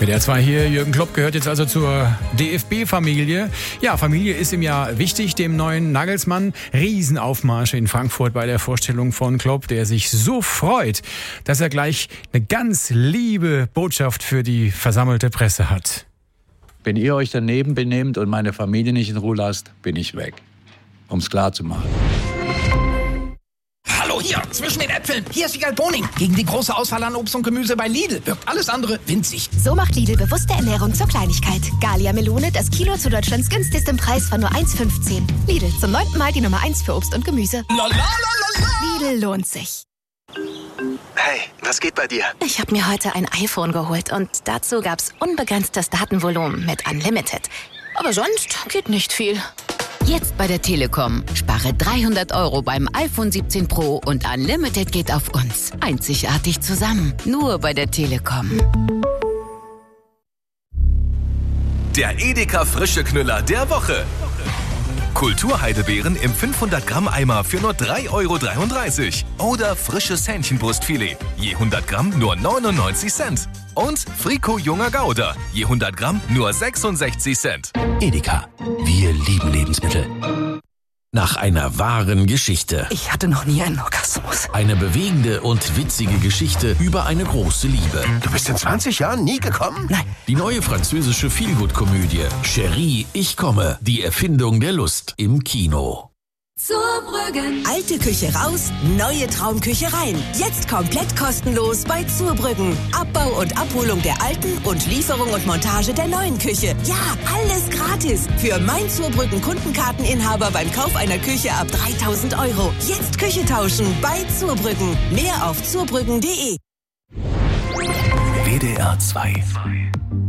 WDR 2 hier, Jürgen Klopp gehört jetzt also zur DFB-Familie. Ja, Familie ist ihm ja wichtig, dem neuen Nagelsmann. Riesenaufmarsche in Frankfurt bei der Vorstellung von Klopp, der sich so freut, dass er gleich eine ganz liebe Botschaft für die versammelte Presse hat. Wenn ihr euch daneben benehmt und meine Familie nicht in Ruhe lasst, bin ich weg. Um es klar zu machen. Hallo, hier, zwischen den Äpfeln. Hier ist Wiegald Boning. Gegen die große Auswahl an Obst und Gemüse bei Lidl wirkt alles andere winzig. So macht Lidl bewusste Ernährung zur Kleinigkeit. Galia Melone, das Kilo zu Deutschlands günstigstem Preis von nur 1,15. Lidl, zum 9. Mal die Nummer 1 für Obst und Gemüse. Lidl lohnt sich. Hey, was geht bei dir? Ich habe mir heute ein iPhone geholt und dazu gab's unbegrenztes Datenvolumen mit Unlimited. Aber sonst geht nicht viel. Jetzt bei der Telekom. Spare 300 € beim iPhone 17 Pro und Unlimited geht auf uns. Einzigartig zusammen. Nur bei der Telekom. Der Edeka Frische Knüller der Woche. Kulturheidebeeren im 500 Gramm Eimer für nur 3,33 €. Oder frisches Hähnchenbrustfilet. Je 100 Gramm nur 99 Cent. Und Frico Junger Gouda. Je 100 Gramm nur 66 Cent. Edeka. Wir lieben Lebensmittel. Nach einer wahren Geschichte. Ich hatte noch nie einen Orgasmus. Eine bewegende und witzige Geschichte über eine große Liebe. Du bist in 20 Jahren nie gekommen? Nein. Die neue französische Feelgood-Komödie Chérie, ich komme. Die Erfindung der Lust im Kino. Zurbrüggen. Alte Küche raus, neue Traumküche rein. Jetzt komplett kostenlos bei Zurbrüggen. Abbau und Abholung der alten und Lieferung und Montage der neuen Küche. Ja, alles gratis. Für mein Zurbrüggen Kundenkarteninhaber beim Kauf einer Küche ab 3.000 €. Jetzt Küche tauschen bei Zurbrüggen. Mehr auf zurbrüggen.de. WDR 2